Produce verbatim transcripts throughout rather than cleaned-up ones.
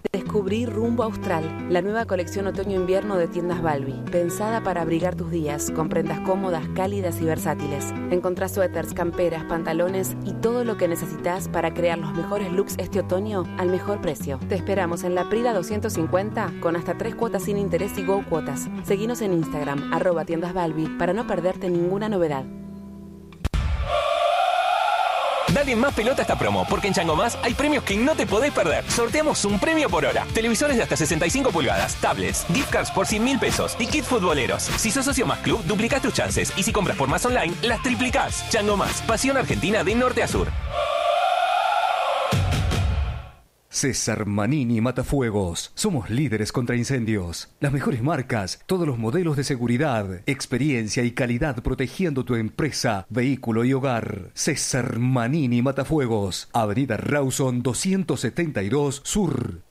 Descubrí Rumbo Austral, la nueva colección otoño-invierno de tiendas Balbi, pensada para abrigar tus días, con prendas cómodas, cálidas y versátiles. Encontrás suéteres, camperas, pantalones y todo lo que necesitas para crear los mejores looks este otoño al mejor precio. Te esperamos en La Prida doscientos cincuenta con hasta tres cuotas sin interés y Go Cuotas. Seguinos en Instagram, arroba tiendas Balbi, para no perderte ninguna novedad. Dale más pelota a esta promo, porque en Chango Más hay premios que no te podés perder. Sorteamos un premio por hora, televisores de hasta sesenta y cinco pulgadas, tablets, gift cards por cien mil pesos y kits futboleros. Si sos socio Más Club, duplicás tus chances y si compras por Más Online, las triplicás. Chango Más, pasión argentina de norte a sur. César Manini Matafuegos. Somos líderes contra incendios. Las mejores marcas, todos los modelos de seguridad, experiencia y calidad protegiendo tu empresa, vehículo y hogar. César Manini Matafuegos. Avenida Rawson doscientos setenta y dos Sur.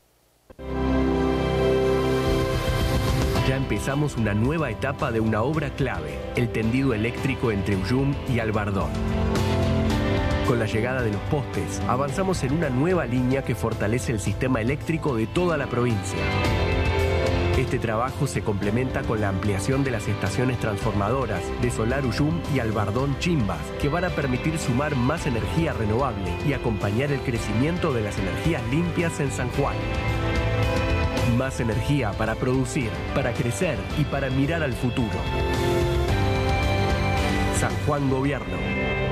Ya empezamos una nueva etapa de una obra clave, el tendido eléctrico entre Ullum y Albardón. Con la llegada de los postes, avanzamos en una nueva línea que fortalece el sistema eléctrico de toda la provincia. Este trabajo se complementa con la ampliación de las estaciones transformadoras de Solar Ullum y Albardón Chimbas, que van a permitir sumar más energía renovable y acompañar el crecimiento de las energías limpias en San Juan. Más energía para producir, para crecer y para mirar al futuro. San Juan Gobierno.